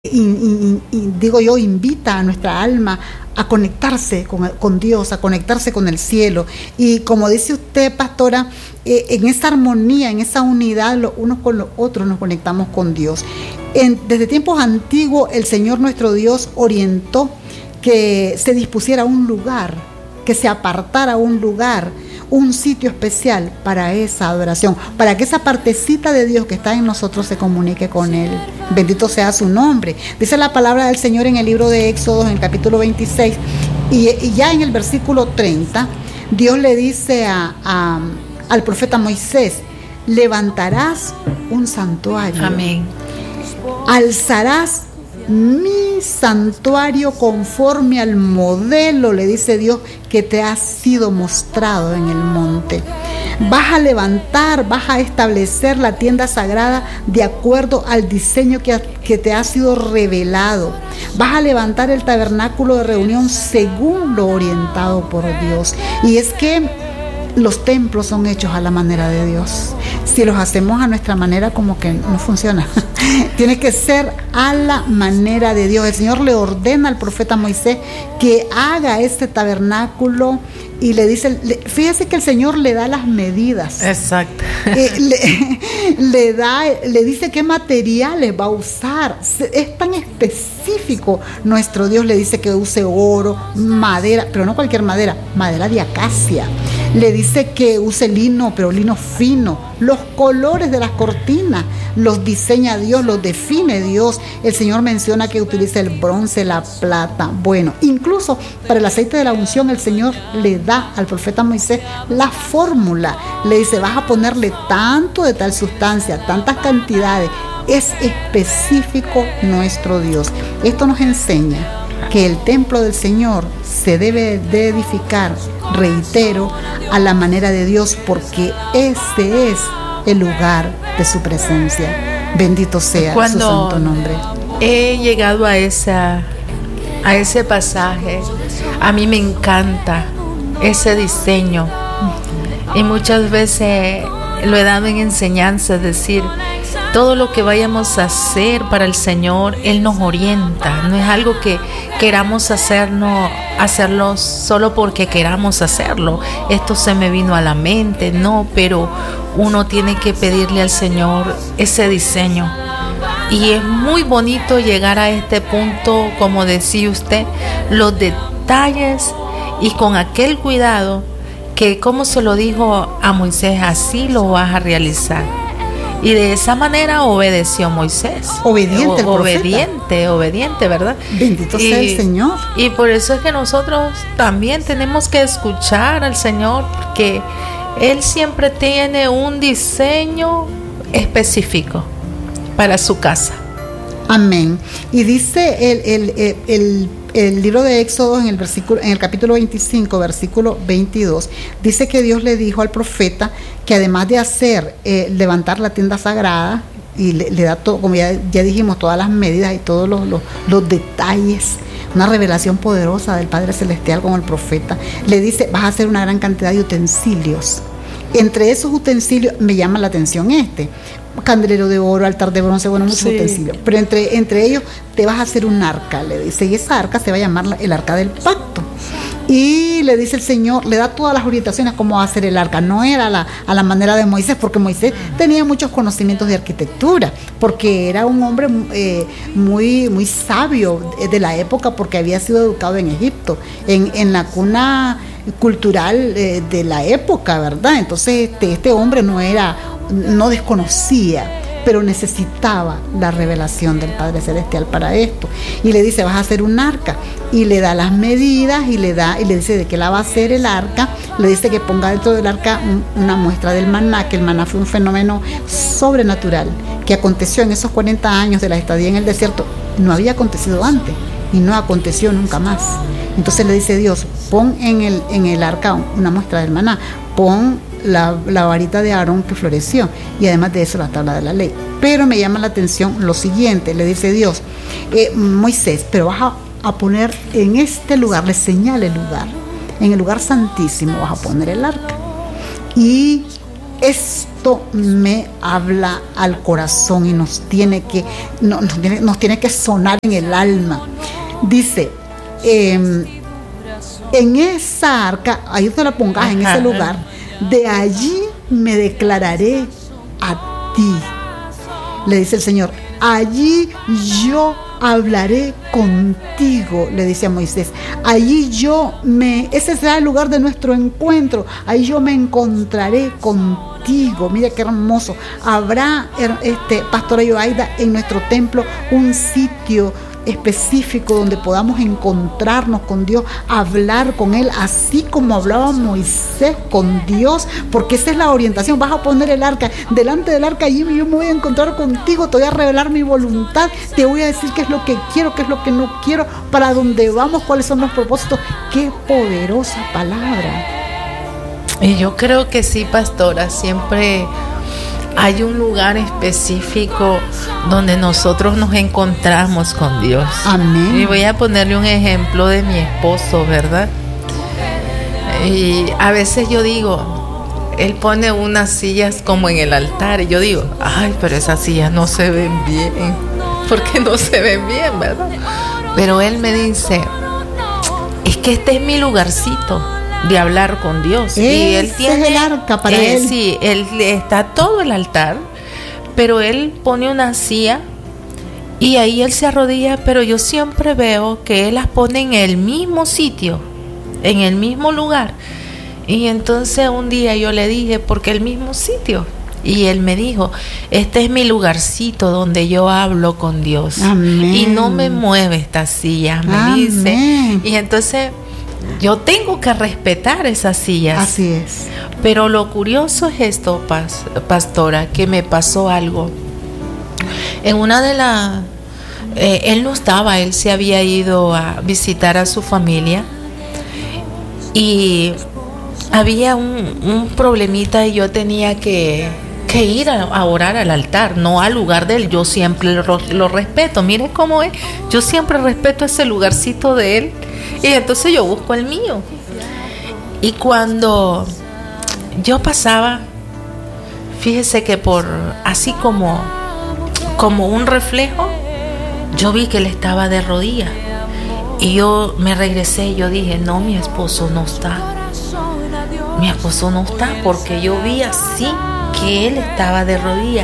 digo yo, invita a nuestra alma a conectarse con Dios, a conectarse con el cielo. Y como dice usted, pastora, en esa armonía, en esa unidad, los unos con los otros nos conectamos con Dios. Desde tiempos antiguos, el Señor nuestro Dios orientó que se dispusiera un lugar, que se apartara un lugar, un sitio especial para esa adoración, para que esa partecita de Dios que está en nosotros se comunique con Él. Bendito sea su nombre. Dice la palabra del Señor en el libro de Éxodo, en el capítulo 26, y ya en el versículo 30, Dios le dice al profeta Moisés: levantarás un santuario. Amén. Alzarás mi santuario conforme al modelo, le dice Dios, que te ha sido mostrado en el monte. Vas a levantar, vas a establecer la tienda sagrada de acuerdo al diseño que te ha sido revelado. Vas a levantar el tabernáculo de reunión según lo orientado por Dios. Y es que los templos son hechos a la manera de Dios. Si los hacemos a nuestra manera, como que no funciona. Tiene que ser a la manera de Dios. El Señor le ordena al profeta Moisés que haga este tabernáculo y le dice, fíjese que el Señor le da las medidas. Exacto. Le dice qué materiales va a usar. Es tan específico. Nuestro Dios le dice que use oro, madera, pero no cualquier madera, madera de acacia. Le dice que use lino, pero lino fino. Los colores de las cortinas los diseña Dios, los define Dios. El Señor menciona que utiliza el bronce, la plata. Bueno, incluso para el aceite de la unción, el Señor le da al profeta Moisés la fórmula. Le dice, vas a ponerle tanto de tal sustancia, tantas cantidades. Es específico nuestro Dios. Esto nos enseña que el templo del Señor se debe de edificar, reitero, a la manera de Dios, porque ese es el lugar de su presencia. Bendito sea su santo nombre. He llegado a ese pasaje, a mí me encanta ese diseño, y muchas veces lo he dado en enseñanza, es decir, todo lo que vayamos a hacer para el Señor, Él nos orienta. No es algo que queramos hacerlo solo porque queramos hacerlo. Esto se me vino a la mente, no, pero uno tiene que pedirle al Señor ese diseño. Y es muy bonito llegar a este punto, como decía usted, los detalles y con aquel cuidado que, como se lo dijo a Moisés, así lo vas a realizar. Y de esa manera obedeció Moisés. Obediente el obediente, ¿verdad? Bendito sea el Señor. Y por eso es que nosotros también tenemos que escuchar al Señor, porque Él siempre tiene un diseño específico para su casa. Amén. Y dice el libro de Éxodo en el capítulo 25, versículo 22, dice que Dios le dijo al profeta que además de hacer levantar la tienda sagrada, y le da todo, como ya dijimos, todas las medidas y todos los detalles, una revelación poderosa del Padre Celestial con el profeta, le dice, vas a hacer una gran cantidad de utensilios. Entre esos utensilios me llama la atención candelero de oro, altar de bronce, bueno, muchos utensilios, pero entre ellos te vas a hacer un arca, le dice, y esa arca se va a llamar el arca del pacto. Y le dice el Señor, le da todas las orientaciones cómo va a ser el arca. No era a la manera de Moisés, porque Moisés tenía muchos conocimientos de arquitectura, porque era un hombre muy, muy sabio de la época, porque había sido educado en Egipto, en la cuna cultural de la época, ¿verdad? Entonces este hombre no desconocía, pero necesitaba la revelación del Padre Celestial para esto. Y le dice, vas a hacer un arca, y le da las medidas, y le dice de qué la va a hacer el arca. Le dice que ponga dentro del arca una muestra del maná, que el maná fue un fenómeno sobrenatural que aconteció en esos 40 años de la estadía en el desierto. No había acontecido antes y no aconteció nunca más. Entonces le dice Dios, pon en el arca una muestra del maná, pon la varita de Aarón que floreció, y además de eso la tabla de la ley. Pero me llama la atención lo siguiente, le dice Dios, Moisés, pero vas a poner en este lugar, le señala el lugar, en el lugar santísimo vas a poner el arca, y esto me habla al corazón y nos tiene que sonar en el alma. Dice, en esa arca, ahí te la pongas, en ese lugar, de allí me declararé a ti, le dice el Señor, allí yo hablaré contigo, le dice a Moisés, ese será el lugar de nuestro encuentro, ahí yo me encontraré contigo. Mira qué hermoso. Habrá, Pastora Yoaida, en nuestro templo un sitio específico donde podamos encontrarnos con Dios, hablar con Él, así como hablaba Moisés con Dios, porque esa es la orientación. Vas a poner el arca, delante del arca, allí yo me voy a encontrar contigo, te voy a revelar mi voluntad, te voy a decir qué es lo que quiero, qué es lo que no quiero, para dónde vamos, cuáles son los propósitos. Qué poderosa palabra. Y yo creo que sí, pastora, siempre hay un lugar específico donde nosotros nos encontramos con Dios. Amén. Y voy a ponerle un ejemplo de mi esposo, ¿verdad? Y a veces yo digo, él pone unas sillas como en el altar y yo digo, ay, pero esas sillas no se ven bien. ¿Por qué no se ven bien, verdad? Pero él me dice, es que este es mi lugarcito de hablar con Dios. Y él tiene, es el arca para él. Sí, él está todo el altar, pero él pone una silla y ahí él se arrodilla, pero yo siempre veo que él las pone en el mismo sitio, en el mismo lugar. Y entonces un día yo le dije, ¿por qué el mismo sitio? Y él me dijo, este es mi lugarcito donde yo hablo con Dios. Amén. Y no me mueve esta silla, me Amén. dice. Y entonces yo tengo que respetar esas sillas. Así es. Pero lo curioso es esto, pastora, que me pasó algo. En una de las... él no estaba, él se había ido a visitar a su familia. Y había un problemita y yo tenía que ir a orar al altar, no al lugar de él. Yo siempre lo respeto. Miren cómo es. Yo siempre respeto ese lugarcito de él. Y entonces yo busco el mío. Y cuando yo pasaba, fíjese que por así como un reflejo, yo vi que él estaba de rodillas. Y yo me regresé y yo dije, no, mi esposo no está. Mi esposo no está, porque yo vi así que él estaba de rodillas.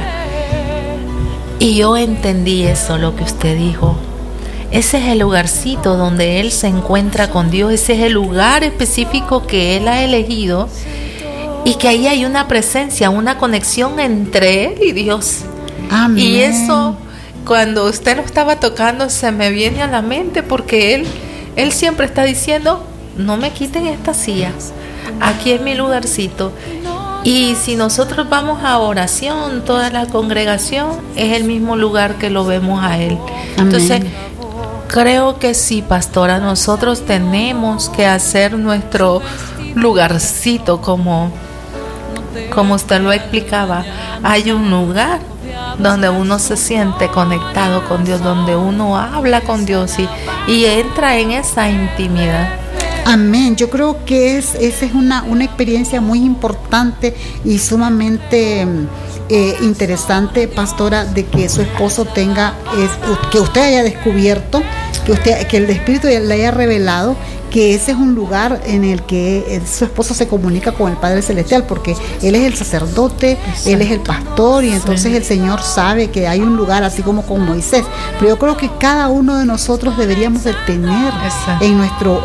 Y yo entendí eso, lo que usted dijo. Ese es el lugarcito donde él se encuentra con Dios. Ese es el lugar específico que él ha elegido. Y que ahí hay una presencia, una conexión entre él y Dios. Amén. Y eso, cuando usted lo estaba tocando, se me viene a la mente, porque él siempre está diciendo, no me quiten esta silla, aquí es mi lugarcito. Y si nosotros vamos a oración, toda la congregación, es el mismo lugar que lo vemos a él. Amén. Entonces, creo que sí, pastora, nosotros tenemos que hacer nuestro lugarcito, como usted lo explicaba. Hay un lugar donde uno se siente conectado con Dios, donde uno habla con Dios y entra en esa intimidad. Amén. Yo creo que esa es una experiencia muy importante y sumamente interesante, pastora, de que su esposo tenga, que usted haya descubierto, que el Espíritu le haya revelado que ese es un lugar en el que su esposo se comunica con el Padre Celestial, porque él es el sacerdote, exacto, él es el pastor, y entonces sí, el Señor sabe que hay un lugar así como con Moisés. Pero yo creo que cada uno de nosotros deberíamos de tener en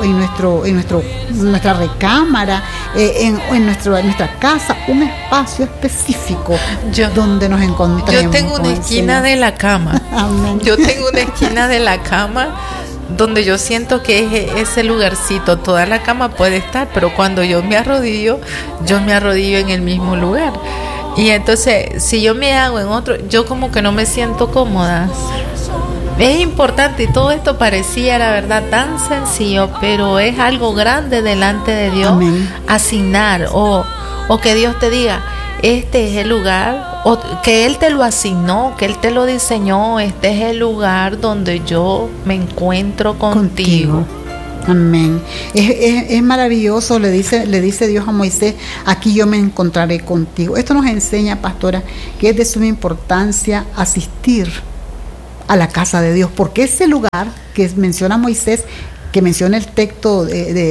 nuestra recámara, en nuestra casa, un espacio específico donde nos encontremos. Yo tengo una esquina de la cama. Amén. Yo tengo una esquina de la cama donde yo siento que es ese lugarcito. Toda la cama puede estar, pero cuando yo me arrodillo en el mismo lugar. Y entonces, si yo me hago en otro, yo como que no me siento cómoda. Es importante, y todo esto parecía, la verdad, tan sencillo, pero es algo grande delante de Dios. Amén. Asignar o que Dios te diga, este es el lugar, o que Él te lo asignó, que Él te lo diseñó, este es el lugar donde yo me encuentro contigo. Amén. Es maravilloso, le dice Dios a Moisés, aquí yo me encontraré contigo. Esto nos enseña, pastora, que es de suma importancia asistir a la casa de Dios, porque ese lugar que menciona Moisés, que menciona el texto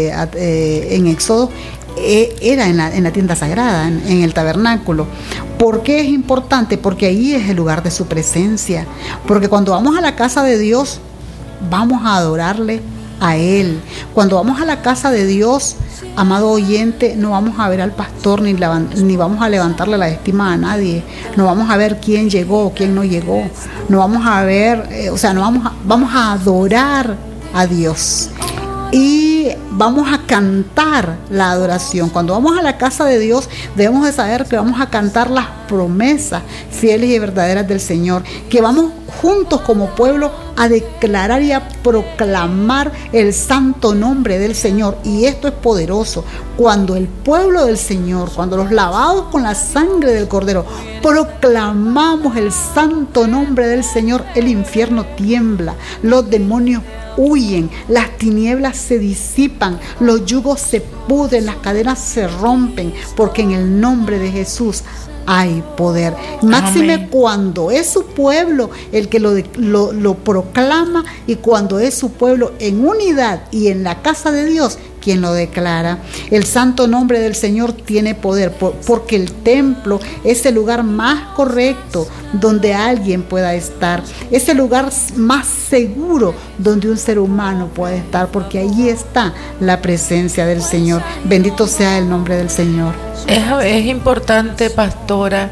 en Éxodo, era en la tienda sagrada, en el tabernáculo. ¿Por qué es importante? Porque ahí es el lugar de su presencia. Porque cuando vamos a la casa de Dios, vamos a adorarle a Él. Cuando vamos a la casa de Dios, amado oyente, no vamos a ver al pastor ni vamos a levantarle la estima a nadie. No vamos a ver quién llegó o quién no llegó. No vamos a ver, vamos a adorar a Dios. Y vamos a cantar la adoración. Cuando vamos a la casa de Dios, debemos de saber que vamos a cantar las promesas fieles y verdaderas del Señor, que vamos juntos como pueblo a declarar y a proclamar el santo nombre del Señor. Y esto es poderoso. Cuando el pueblo del Señor, cuando los lavados con la sangre del Cordero, proclamamos el santo nombre del Señor, el infierno tiembla, los demonios huyen, las tinieblas se disipan, los yugos se pudren, las cadenas se rompen, porque en el nombre de Jesús hay poder. Máxime Amén. Cuando es su pueblo el que lo proclama, y cuando es su pueblo en unidad y en la casa de Dios quien lo declara. El santo nombre del Señor tiene poder, porque el templo es el lugar más correcto donde alguien pueda estar. Es el lugar más seguro donde un ser humano puede estar, porque allí está la presencia del Señor. Bendito sea el nombre del Señor. Es importante, pastora,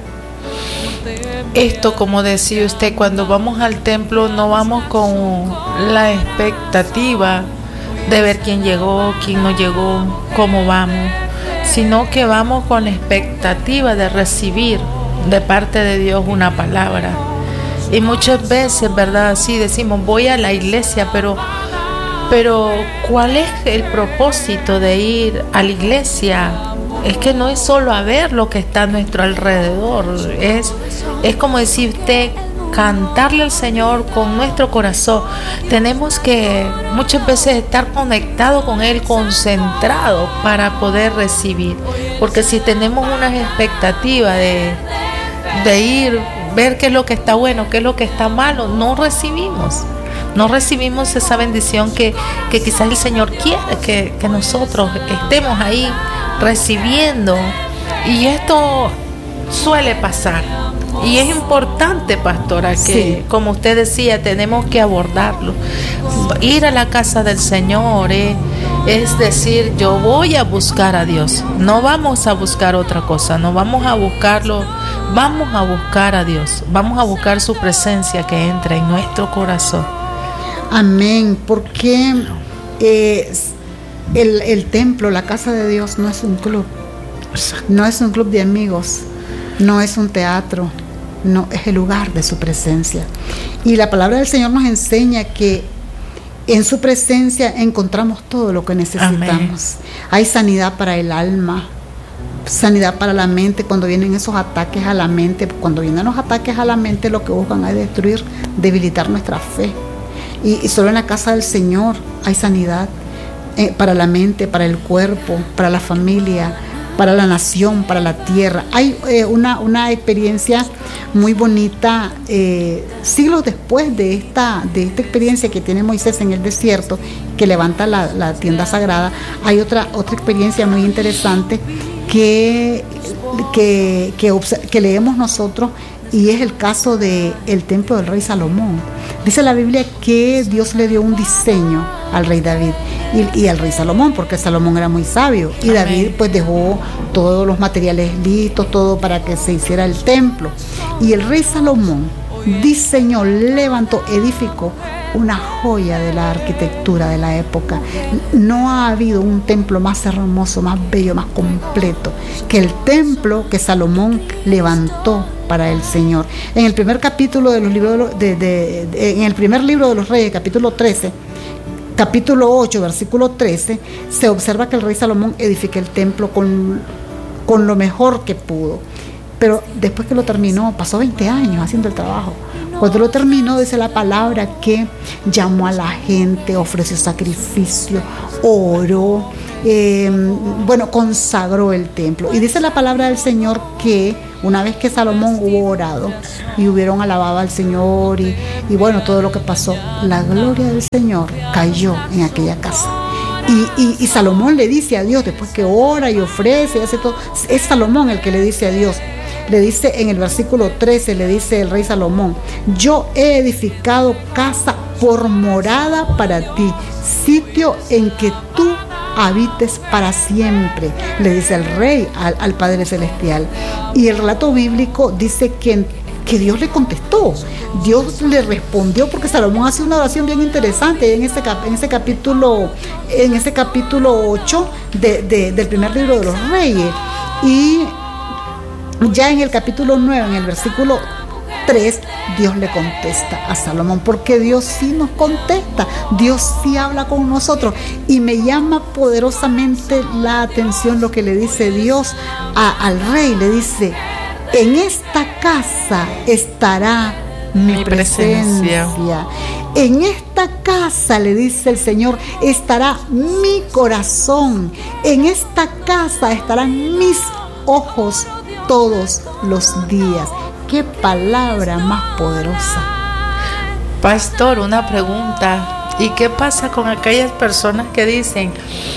esto, como decía usted, cuando vamos al templo no vamos con la expectativa de ver quién llegó, quién no llegó, cómo vamos, sino que vamos con la expectativa de recibir de parte de Dios una palabra. Y muchas veces, ¿verdad? Así decimos, voy a la iglesia, pero ¿cuál es el propósito de ir a la iglesia? Es que no es solo a ver lo que está a nuestro alrededor, es como decir usted, cantarle al Señor con nuestro corazón. Tenemos que muchas veces estar conectados con Él, concentrados para poder recibir, porque si tenemos unas expectativas de ir, ver qué es lo que está bueno, qué es lo que está malo, no recibimos esa bendición que quizás el Señor quiere que nosotros estemos ahí recibiendo. Y esto suele pasar, y es importante, pastora, que sí, como usted decía, tenemos que abordarlo. Ir a la casa del Señor es decir, yo voy a buscar a Dios, no vamos a buscar otra cosa, no vamos a buscarlo, vamos a buscar a Dios, vamos a buscar su presencia que entre en nuestro corazón. Amén, porque el templo, la casa de Dios, no es un club, no es un club de amigos, no es un teatro, no, es el lugar de su presencia. Y la palabra del Señor nos enseña que en su presencia encontramos todo lo que necesitamos. Amén. Hay sanidad para el alma, sanidad para la mente. Cuando vienen esos ataques a la mente, cuando vienen los ataques a la mente, lo que buscan es destruir, debilitar nuestra fe. Y solo en la casa del Señor hay sanidad para la mente, para el cuerpo, para la familia, para la nación, para la tierra. Hay una experiencia muy bonita, siglos después de esta experiencia que tiene Moisés en el desierto, que levanta la tienda sagrada. Hay otra experiencia muy interesante que leemos nosotros, y es el caso del templo del rey Salomón. Dice la Biblia que Dios le dio un diseño al rey David y al rey Salomón, porque Salomón era muy sabio, y Amén. David pues dejó todos los materiales listos, todo para que se hiciera el templo. Y el rey Salomón diseñó, levantó, edificó una joya de la arquitectura de la época. No ha habido un templo más hermoso, más bello, más completo que el templo que Salomón levantó para el Señor. En el primer capítulo de los libros en el primer libro de los Reyes, capítulo 13, capítulo 8, versículo 13, se observa que el rey Salomón edifica el templo con lo mejor que pudo. Pero después que lo terminó, pasó 20 años haciendo el trabajo. Cuando lo terminó, dice la palabra que llamó a la gente, ofreció sacrificio, oró, consagró el templo. Y dice la palabra del Señor que una vez que Salomón hubo orado y hubieron alabado al Señor y todo lo que pasó, la gloria del Señor cayó en aquella casa. Y Salomón le dice a Dios, después que ora y ofrece y hace todo, es Salomón el que le dice a Dios. Le dice en el versículo 13, le dice el rey Salomón: yo he edificado casa por morada para ti, sitio en que tú habites para siempre, le dice el rey al Padre Celestial. Y el relato bíblico dice que Dios le contestó, Dios le respondió, porque Salomón hace una oración bien interesante en ese capítulo 8 del primer libro de los Reyes. Y ya en el capítulo 9, en el versículo 3, Dios le contesta a Salomón, porque Dios sí nos contesta, Dios sí habla con nosotros. Y me llama poderosamente la atención lo que le dice Dios al rey. Le dice: en esta casa estará mi presencia. En esta casa, le dice el Señor, estará mi corazón. En esta casa estarán mis ojos todos los días. ¡Qué palabra más poderosa! Pastor, una pregunta. ¿Y qué pasa con aquellas personas que dicen,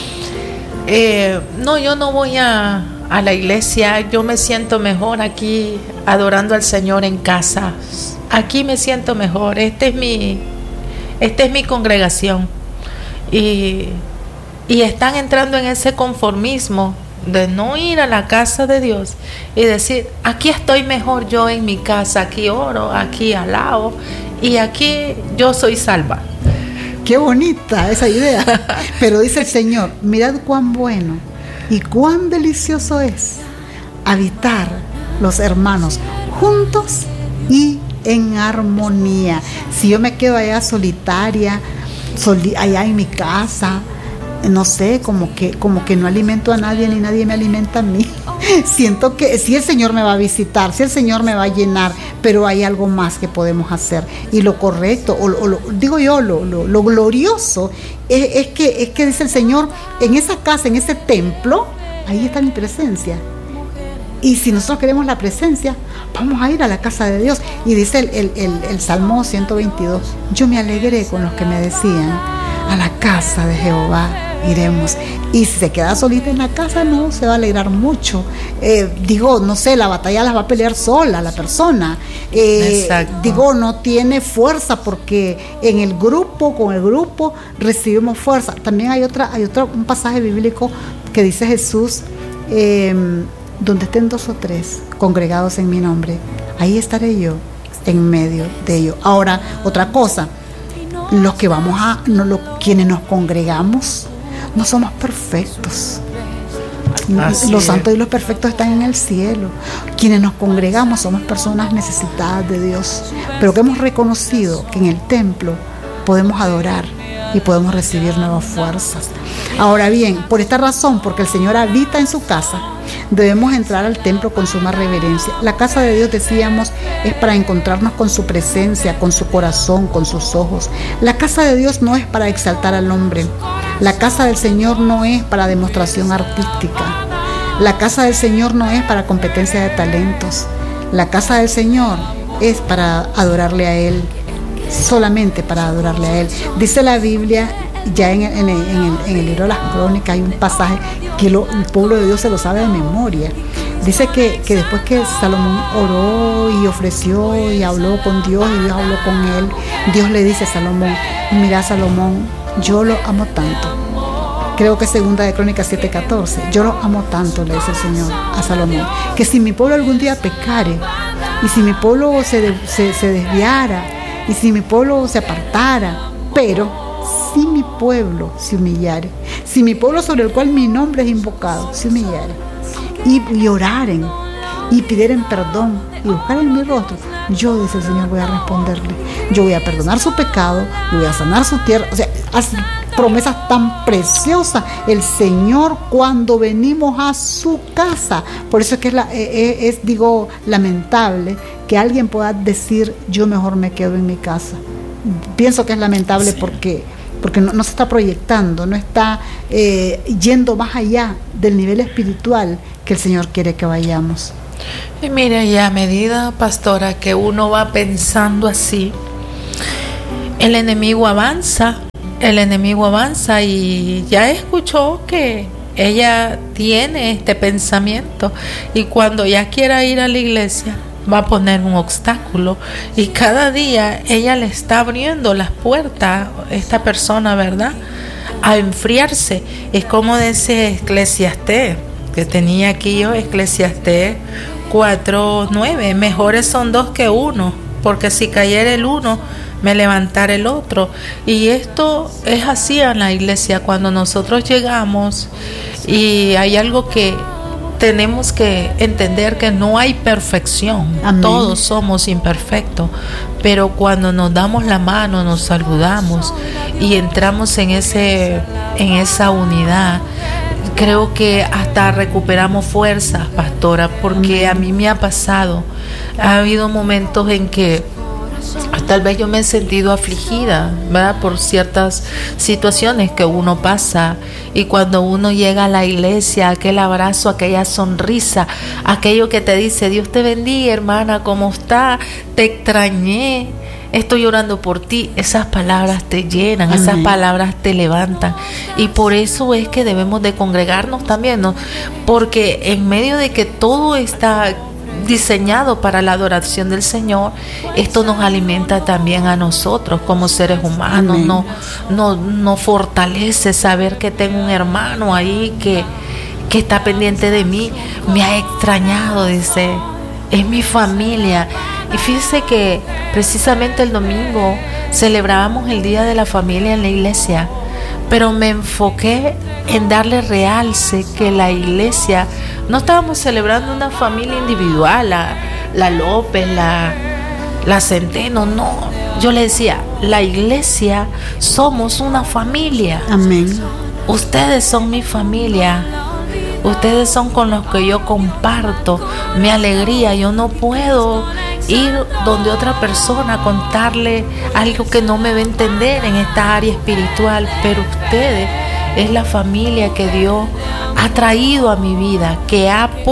no, yo no voy a la iglesia, yo me siento mejor aquí adorando al Señor en casa, aquí me siento mejor, esta es mi congregación, y están entrando en ese conformismo de no ir a la casa de Dios y decir: aquí estoy mejor yo en mi casa, aquí oro, aquí alabo y aquí yo soy salva? Qué bonita esa idea. Pero dice el Señor: mirad cuán bueno y cuán delicioso es habitar los hermanos juntos y en armonía. Si yo me quedo allá solitaria, allá en mi casa, no sé, como que no alimento a nadie ni nadie me alimenta a mí. Siento que sí, el Señor me va a visitar, sí, el Señor me va a llenar, pero hay algo más que podemos hacer. Y lo correcto, lo glorioso es que dice el Señor: en esa casa, en ese templo, ahí está mi presencia. Y si nosotros queremos la presencia, vamos a ir a la casa de Dios. Y dice el Salmo 122: yo me alegré con los que me decían: a la casa de Jehová iremos. Y si se queda solita en la casa, no se va a alegrar mucho. No sé, la batalla la va a pelear sola la persona. No tiene fuerza, porque con el grupo recibimos fuerza. También hay un pasaje bíblico que dice Jesús: donde estén 2 o 3 congregados en mi nombre, ahí estaré yo en medio de ellos. Ahora, otra cosa, quienes nos congregamos no somos perfectos. Los santos y los perfectos están en el cielo. Quienes nos congregamos somos personas necesitadas de Dios, pero que hemos reconocido que en el templo podemos adorar y podemos recibir nuevas fuerzas. Ahora bien, por esta razón, porque el Señor habita en su casa, debemos entrar al templo con suma reverencia. La casa de Dios, decíamos, es para encontrarnos con su presencia, con su corazón, con sus ojos. La casa de Dios no es para exaltar al hombre. La casa del Señor no es para demostración artística. La casa del Señor no es para competencia de talentos. La casa del Señor es para adorarle a Él, solamente para adorarle a Él. Dice la Biblia, ya en el libro de las Crónicas, hay un pasaje que el pueblo de Dios se lo sabe de memoria. Dice que después que Salomón oró y ofreció y habló con Dios y Dios habló con él, Dios le dice a Salomón: mira, Salomón, yo lo amo tanto. Creo que segunda de Crónicas 7:14. Yo lo amo tanto, le dice el Señor a Salomón, que si mi pueblo algún día pecare, y si mi pueblo se desviara, y si mi pueblo se apartara, pero si mi pueblo se humillare, si mi pueblo sobre el cual mi nombre es invocado se humillare, y oraren, y pidieren perdón, y buscaren mi rostro, yo, dice el Señor, voy a responderle. Yo voy a perdonar su pecado, y voy a sanar su tierra. O sea, hace promesas tan preciosas el Señor cuando venimos a su casa. Por eso es que es lamentable que alguien pueda decir: yo mejor me quedo en mi casa. Pienso que es lamentable, sí, porque porque no se está proyectando, no está yendo más allá del nivel espiritual que el Señor quiere que vayamos. Y mire, y a medida, pastora, que uno va pensando así, el enemigo avanza y ya escuchó que ella tiene este pensamiento, y cuando ya quiera ir a la iglesia va a poner un obstáculo, y cada día ella le está abriendo las puertas, esta persona, ¿verdad?, a enfriarse. Es como dice Eclesiastés, que tenía aquí yo, Eclesiastés 4:9, mejores son dos que uno, porque si cayera el uno, me levantará el otro. Y esto es así en la iglesia, cuando nosotros llegamos, y hay algo que tenemos que entender, que no hay perfección. Amén. Todos somos imperfectos, pero cuando nos damos la mano, nos saludamos y entramos en esa unidad, creo que hasta recuperamos fuerzas, pastora, porque a mí me ha pasado, ha habido momentos en que tal vez yo me he sentido afligida, ¿verdad?, por ciertas situaciones que uno pasa, y cuando uno llega a la iglesia, aquel abrazo, aquella sonrisa, aquello que te dice: Dios te bendiga, hermana, ¿cómo está? Te extrañé, estoy orando por ti. Esas palabras te llenan. Amén. Esas palabras te levantan, y por eso es que debemos de congregarnos también, ¿no? Porque en medio de que todo está diseñado para la adoración del Señor, esto nos alimenta también a nosotros como seres humanos. Nos fortalece saber que tengo un hermano ahí que está pendiente de mí, me ha extrañado, dice, es mi familia. Y fíjese que precisamente el domingo celebrábamos el Día de la Familia en la iglesia, pero me enfoqué en darle realce que la iglesia, no estábamos celebrando una familia individual, la López, la Centeno, no. Yo le decía, la iglesia somos una familia. Amén. Ustedes son mi familia. Ustedes son con los que yo comparto mi alegría. Yo no puedo ir donde otra persona a contarle algo que no me va a entender en esta área espiritual, pero ustedes es la familia que Dios ha traído a mi vida, que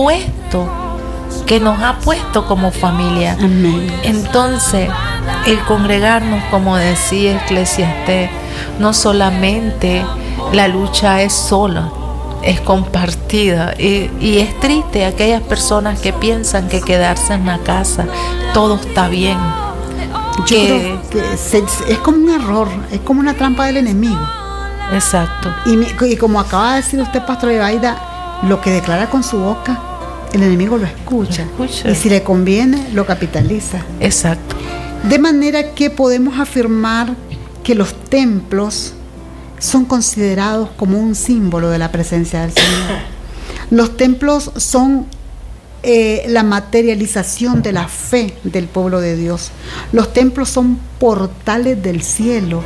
nos ha puesto como familia. Amén. Entonces, el congregarnos, como decía Eclesiastés, no solamente la lucha es sola, es compartida, y es triste aquellas personas que piensan que quedarse en la casa todo está bien. Yo creo que es como un error, es como una trampa del enemigo. Exacto. Y como acaba de decir usted, pastor Evaida, lo que declara con su boca, el enemigo lo escucha. Y si le conviene, lo capitaliza. Exacto. De manera que podemos afirmar que los templos son considerados como un símbolo de la presencia del Señor. Los templos son la materialización de la fe del pueblo de Dios. Los templos son portales del cielo.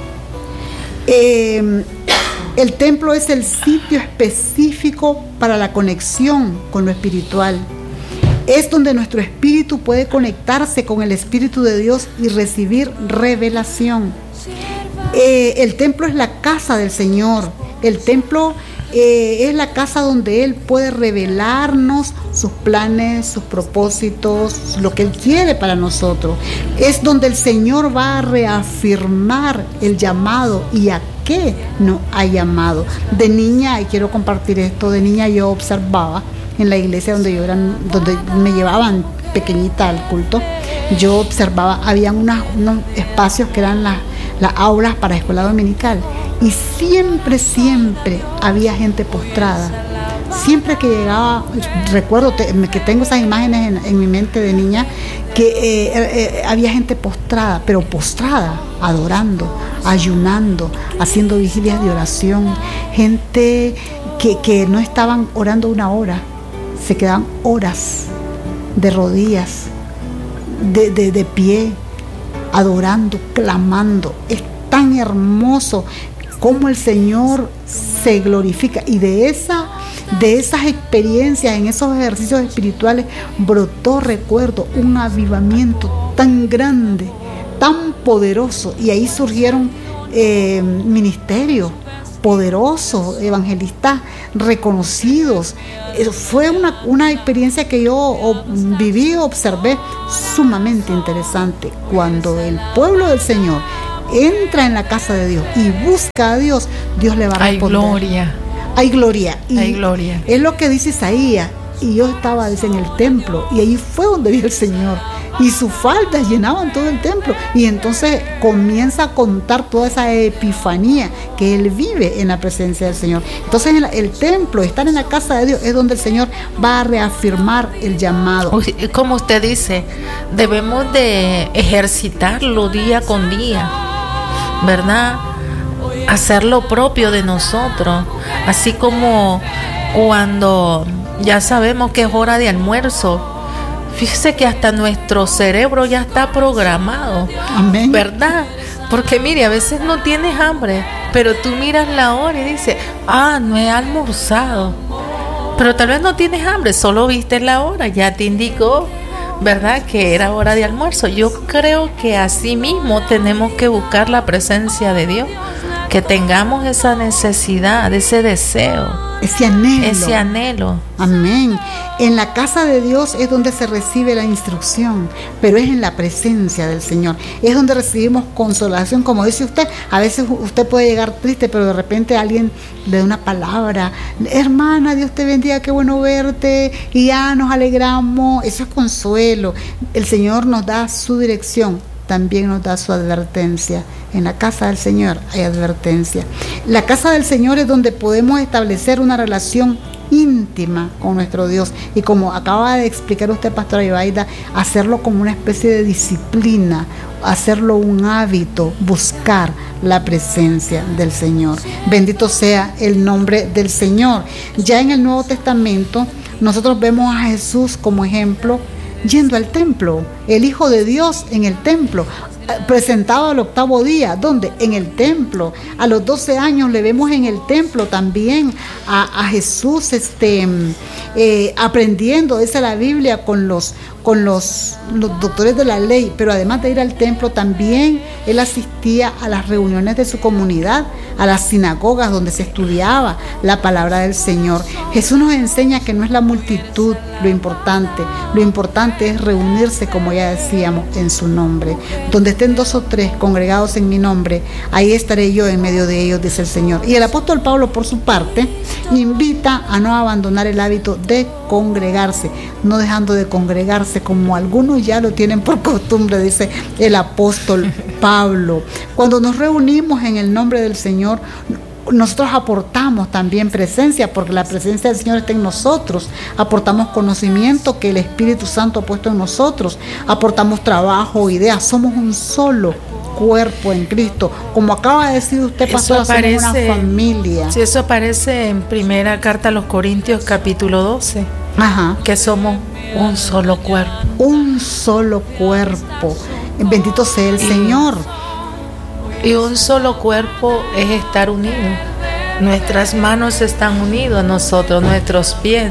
El templo es el sitio específico para la conexión con lo espiritual. Es donde nuestro espíritu puede conectarse con el Espíritu de Dios y recibir revelación. El templo es la casa del Señor. El templo es la casa donde Él puede revelarnos sus planes, sus propósitos, lo que Él quiere para nosotros. Es donde el Señor va a reafirmar el llamado y a qué nos ha llamado. De niña, y quiero compartir esto, de niña yo observaba en la iglesia donde me llevaban pequeñita al culto, yo observaba, habían unos espacios que eran las aulas para escuela dominical, y siempre había gente postrada. Siempre que llegaba, recuerdo que tengo esas imágenes en mi mente de niña, que había gente postrada, pero postrada, adorando, ayunando, haciendo vigilias de oración. Gente que no estaban orando una hora, se quedaban horas de rodillas, de pie, adorando, clamando. Es tan hermoso cómo el Señor se glorifica, y de esas experiencias, en esos ejercicios espirituales, brotó, recuerdo, un avivamiento tan grande, tan poderoso, y ahí surgieron ministerios poderosos, evangelistas reconocidos. Fue una experiencia que yo viví, observé, sumamente interesante. Cuando el pueblo del Señor entra en la casa de Dios y busca a Dios, Dios le va a responder. Hay gloria. Hay gloria. Hay gloria. Es lo que dice Isaías. Y yo estaba, dice, en el templo, y ahí fue donde vi al Señor, y sus faldas llenaban todo el templo, y entonces comienza a contar toda esa epifanía que él vive en la presencia del Señor. Entonces el templo, estar en la casa de Dios, es donde el Señor va a reafirmar el llamado. Como usted dice, debemos de ejercitarlo día con día, ¿verdad? Hacer lo propio de nosotros, así como cuando ya sabemos que es hora de almuerzo. Fíjese que hasta nuestro cerebro ya está programado. Amén. ¿Verdad? Porque mire, a veces no tienes hambre, pero tú miras la hora y dices, no he almorzado. Pero tal vez no tienes hambre, solo viste la hora, ya te indicó, ¿verdad?, que era hora de almuerzo. Yo creo que así mismo tenemos que buscar la presencia de Dios, que tengamos esa necesidad, ese deseo, ese anhelo. Amén. En la casa de Dios es donde se recibe la instrucción, pero es en la presencia del Señor. Es donde recibimos consolación, como dice usted. A veces usted puede llegar triste, pero de repente alguien le da una palabra. Hermana, Dios te bendiga, qué bueno verte. Y ya nos alegramos. Eso es consuelo. El Señor nos da su dirección, también nos da su advertencia. En la casa del Señor hay advertencia. La casa del Señor es donde podemos establecer una relación íntima con nuestro Dios, y como acaba de explicar usted, pastora Yovaida, hacerlo como una especie de disciplina, hacerlo un hábito, buscar la presencia del Señor. Bendito sea el nombre del Señor. Ya en el Nuevo Testamento nosotros vemos a Jesús como ejemplo yendo al templo, el Hijo de Dios en el templo, presentado al 8º día. ¿Dónde? En el templo. A los 12 años le vemos en el templo también a Jesús aprendiendo, dice la Biblia, con los doctores de la ley. Pero además de ir al templo, también él asistía a las reuniones de su comunidad, a las sinagogas donde se estudiaba la palabra del Señor. Jesús nos enseña que no es la multitud lo importante es reunirse, como ya decíamos, en su nombre. Donde estén 2 o 3 congregados en mi nombre, ahí estaré yo en medio de ellos, dice el Señor. Y el apóstol Pablo, por su parte, invita a no abandonar el hábito de congregarse, no dejando de congregarse como algunos ya lo tienen por costumbre, dice el apóstol Pablo. Cuando nos reunimos en el nombre del Señor, nosotros aportamos también presencia, porque la presencia del Señor está en nosotros. Aportamos conocimiento que el Espíritu Santo ha puesto en nosotros. Aportamos trabajo, ideas. Somos un solo cuerpo en Cristo. Como acaba de decir usted, pastora, somos una familia. Sí, eso aparece en primera carta a los Corintios, capítulo 12. Ajá. Que somos un solo cuerpo. Un solo cuerpo. Bendito sea el Señor. Y un solo cuerpo es estar unidos. Nuestras manos están unidas a nosotros, nuestros pies.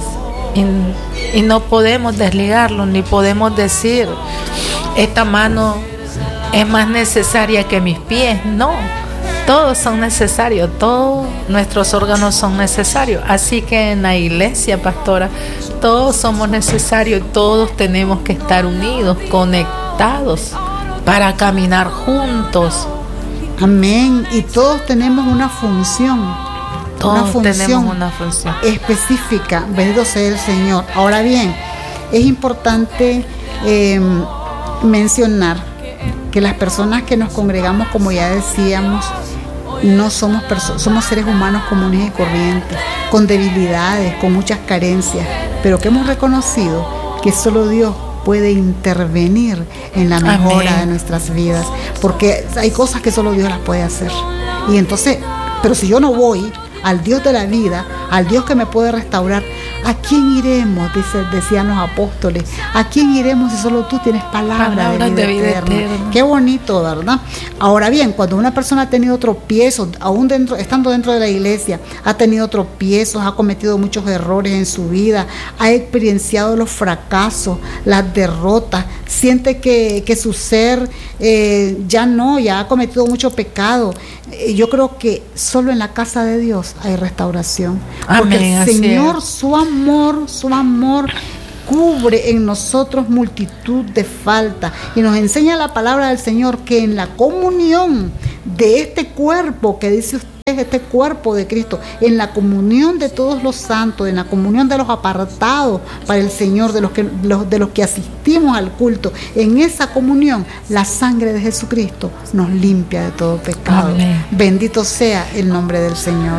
Y no podemos desligarlos, ni podemos decir, esta mano es más necesaria que mis pies. No, todos son necesarios, todos nuestros órganos son necesarios. Así que en la iglesia, pastora, todos somos necesarios, todos tenemos que estar unidos, conectados, para caminar juntos. Amén. Y todos tenemos una función. Tenemos una función específica. Bendito sea el Señor. Ahora bien, es importante mencionar que las personas que nos congregamos, como ya decíamos, no somos somos seres humanos comunes y corrientes, con debilidades, con muchas carencias, pero que hemos reconocido que solo Dios puede intervenir en la mejora de nuestras vidas, porque hay cosas que solo Dios las puede hacer. Y entonces, pero si yo no voy al Dios de la vida, al Dios que me puede restaurar, ¿A quién iremos? Decían los apóstoles. ¿A quién iremos si solo tú tienes palabra de vida eterna? Qué bonito, ¿verdad? Ahora bien, cuando una persona ha tenido tropiezos, aún estando dentro de la iglesia, ha tenido tropiezos, ha cometido muchos errores en su vida, ha experienciado los fracasos, las derrotas, siente que su ser ya ha cometido mucho pecado. Yo creo que solo en la casa de Dios hay restauración. Porque amén, el Señor, su amor cubre en nosotros multitud de faltas. Y nos enseña la palabra del Señor que en la comunión de este cuerpo que dice usted, este cuerpo de Cristo, en la comunión de todos los santos, en la comunión de los apartados para el Señor, de los que asistimos al culto, en esa comunión la sangre de Jesucristo nos limpia de todo pecado. Amén. Bendito sea el nombre del Señor.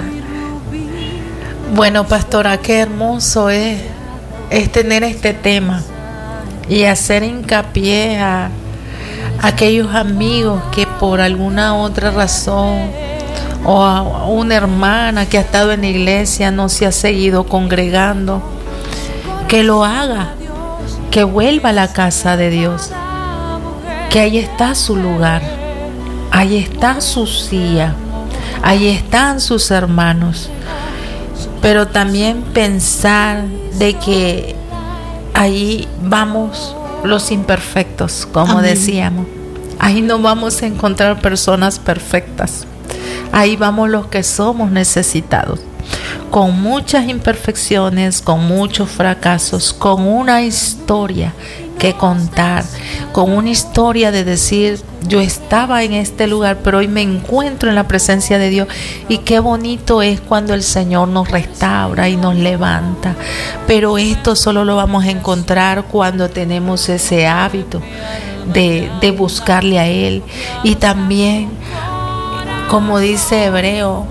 Bueno, pastora, qué hermoso es tener este tema y hacer hincapié a aquellos amigos que por alguna otra razón, o a una hermana que ha estado en la iglesia, no se ha seguido congregando, que lo haga, que vuelva a la casa de Dios, que ahí está su lugar, ahí está su silla, ahí están sus hermanos. Pero también pensar de que ahí vamos los imperfectos, como amén, decíamos. Ahí no vamos a encontrar personas perfectas. Ahí vamos los que somos necesitados, con muchas imperfecciones, con muchos fracasos, con una historia que contar, con una historia de decir, yo estaba en este lugar, pero hoy me encuentro en la presencia de Dios. Y qué bonito es cuando el Señor nos restaura y nos levanta. Pero esto solo lo vamos a encontrar cuando tenemos ese hábito de buscarle a Él. Y también, como dice Hebreo,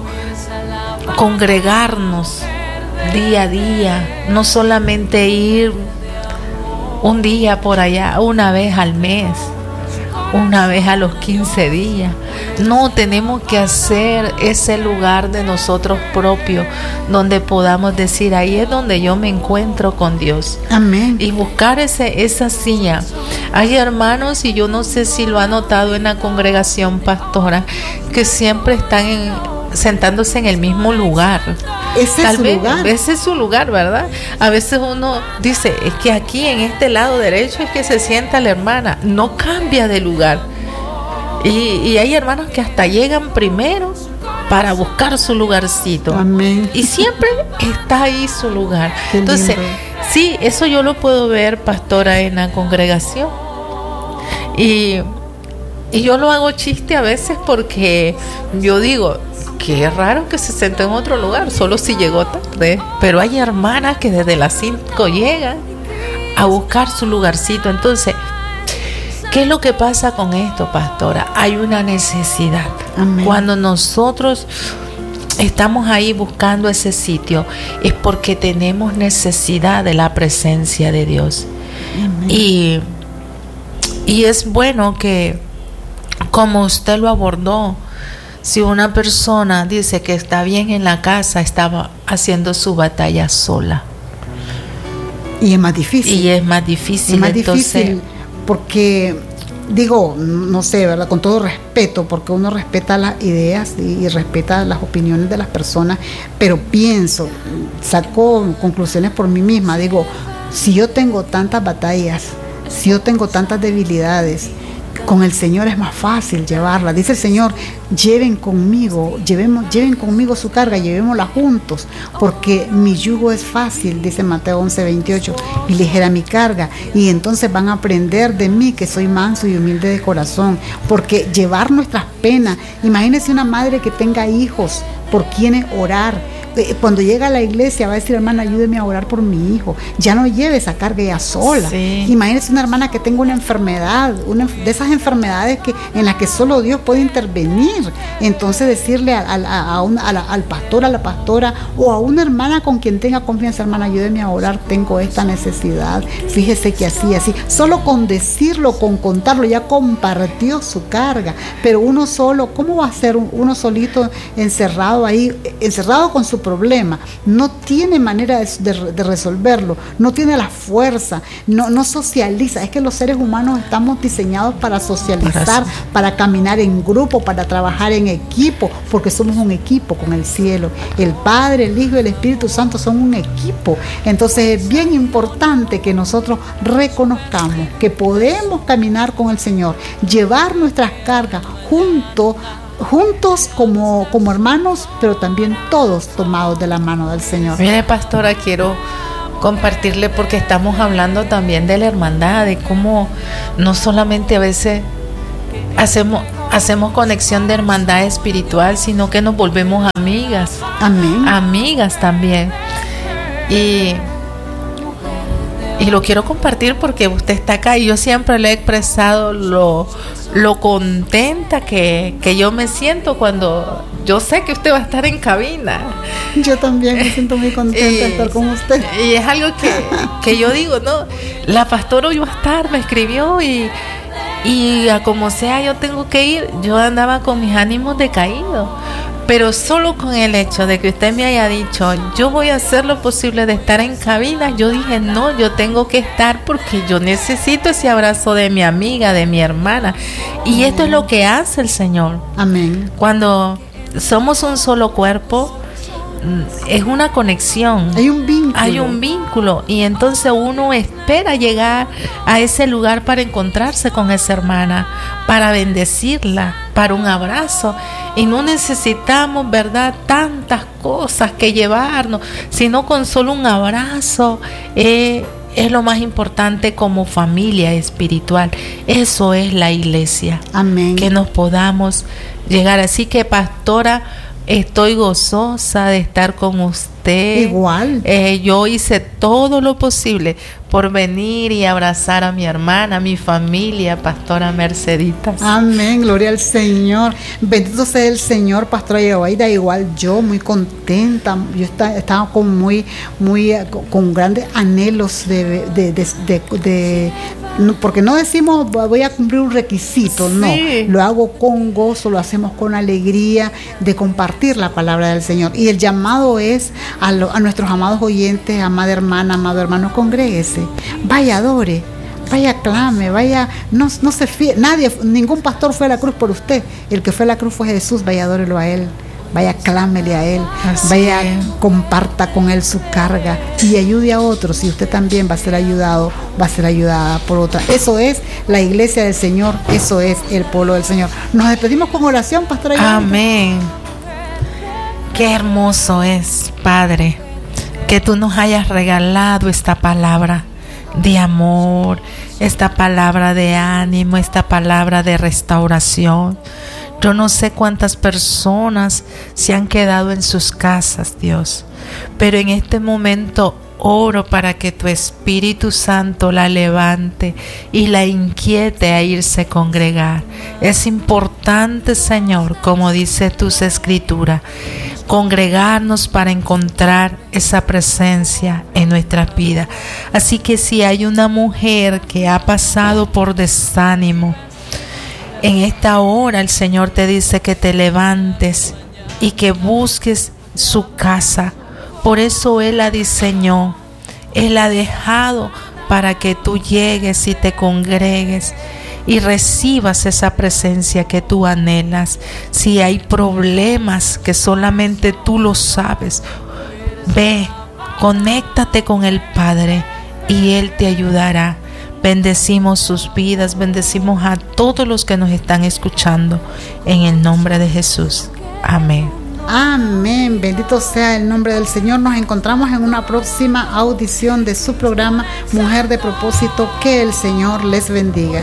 congregarnos día a día, no solamente ir un día por allá, una vez al mes, una vez a los 15 días. No, tenemos que hacer ese lugar de nosotros propios, donde podamos decir, ahí es donde yo me encuentro con Dios. Amén. Y buscar esa silla. Hay hermanos, y yo no sé si lo ha notado en la congregación, pastora, que siempre están sentándose en el mismo lugar. Ese es su lugar, ¿verdad? A veces uno dice, es que aquí en este lado derecho es que se sienta la hermana, no cambia de lugar. Y hay hermanos que hasta llegan primero para buscar su lugarcito. Amén. Y siempre está ahí su lugar. Qué entonces, lindo. Sí, eso yo lo puedo ver, pastora, en la congregación. Y yo lo hago chiste a veces porque yo digo, qué raro que se sentó en otro lugar, solo si llegó tarde. Pero hay hermanas que desde las 5 llegan a buscar su lugarcito. Entonces, ¿qué es lo que pasa con esto, pastora? Hay una necesidad. Amén. Cuando nosotros estamos ahí buscando ese sitio, es porque tenemos necesidad de la presencia de Dios. Y es bueno que, como usted lo abordó, si una persona dice que está bien en la casa, estaba haciendo su batalla sola. Y es más difícil. Es más difícil porque, digo, no sé, ¿verdad? Con todo respeto, porque uno respeta las ideas y respeta las opiniones de las personas, pero saco conclusiones por mí misma. Digo, si yo tengo tantas batallas, si yo tengo tantas debilidades, con el Señor es más fácil llevarla. Dice el Señor, lleven conmigo su carga, llevémosla juntos, porque mi yugo es fácil, dice Mateo 11:28, y ligera mi carga. Y entonces van a aprender de mí, que soy manso y humilde de corazón. Porque llevar nuestras penas, imagínese una madre que tenga hijos por quienes orar. Cuando llega a la iglesia va a decir, hermana, ayúdeme a orar por mi hijo. Ya no lleve esa carga ella sola. Sí. Imagínese una hermana que tenga una enfermedad, una de esas enfermedades en las que solo Dios puede intervenir. Entonces decirle al pastor, a la pastora, o a una hermana con quien tenga confianza, hermana, ayúdeme a orar, tengo esta necesidad, fíjese que así. Solo con decirlo, con contarlo, ya compartió su carga. Pero uno solo, ¿cómo va a ser uno solito encerrado encerrado ahí, encerrado con su problema, no tiene manera de resolverlo, no tiene la fuerza, no socializa. Es que los seres humanos estamos diseñados para socializar, para caminar en grupo, para trabajar en equipo, porque somos un equipo con el cielo. El Padre, el Hijo y el Espíritu Santo son un equipo. Entonces es bien importante que nosotros reconozcamos que podemos caminar con el Señor, llevar nuestras cargas juntos como hermanos, pero también todos tomados de la mano del Señor. Mire, pastora, quiero compartirle, porque estamos hablando también de la hermandad, de cómo no solamente a veces hacemos conexión de hermandad espiritual, sino que nos volvemos amigas. Amén. Amigas también. Y lo quiero compartir porque usted está acá y yo siempre le he expresado lo contenta que yo me siento cuando yo sé que usted va a estar en cabina. Yo también me siento muy contenta de estar con usted. Y es algo que yo digo, no, la pastora hoy va a estar, me escribió y a como sea yo tengo que ir. Yo andaba con mis ánimos decaídos, pero solo con el hecho de que usted me haya dicho, yo voy a hacer lo posible de estar en cabina, yo dije, no, yo tengo que estar porque yo necesito ese abrazo de mi amiga, de mi hermana. Y esto es lo que hace el Señor. Amén. Cuando somos un solo cuerpo, es una conexión. Hay un vínculo. Hay un vínculo. Y entonces uno espera llegar a ese lugar para encontrarse con esa hermana, para bendecirla, para un abrazo. Y no necesitamos, ¿verdad?, tantas cosas que llevarnos, sino con solo un abrazo. Es lo más importante como familia espiritual. Eso es la iglesia. Amén. Que nos podamos llegar. Así que, pastora, estoy gozosa de estar con usted. Igual. Yo hice todo lo posible por venir y abrazar a mi hermana, a mi familia, pastora Merceditas. Amén, gloria al Señor. Bendito sea el Señor, pastora Yehuaida. Igual yo, muy contenta. Yo estaba con grandes anhelos porque no decimos voy a cumplir un requisito, sí. No, lo hago con gozo, lo hacemos con alegría de compartir la palabra del Señor. Y el llamado es a nuestros amados oyentes, amada hermana, amado hermano, congréguese, vaya, adore, vaya, clame, vaya, no se fíe, ningún pastor fue a la cruz por usted, el que fue a la cruz fue Jesús, vaya, adórelo a Él. Vaya, clámele a Él, así vaya, es. comparta con Él su carga y ayude a otros, y usted también va a ser ayudado, va a ser ayudada por otra. Eso es la iglesia del Señor, eso es el pueblo del Señor. Nos despedimos con oración, pastora. Amén. Qué hermoso es, Padre, que tú nos hayas regalado esta palabra de amor, esta palabra de ánimo, esta palabra de restauración. Yo no sé cuántas personas se han quedado en sus casas, Dios, pero en este momento oro para que tu Espíritu Santo la levante y la inquiete a irse a congregar. Es importante, Señor, como dice tus escrituras, congregarnos para encontrar esa presencia en nuestras vidas. Así que si hay una mujer que ha pasado por desánimo, en esta hora el Señor te dice que te levantes y que busques su casa. Por eso Él la diseñó, Él la ha dejado para que tú llegues y te congregues y recibas esa presencia que tú anhelas. Si hay problemas que solamente tú lo sabes, ve, conéctate con el Padre y Él te ayudará. Bendecimos sus vidas, bendecimos a todos los que nos están escuchando en el nombre de Jesús. Amén. Amén, bendito sea el nombre del Señor. Nos encontramos en una próxima audición de su programa Mujer de Propósito. Que el Señor les bendiga.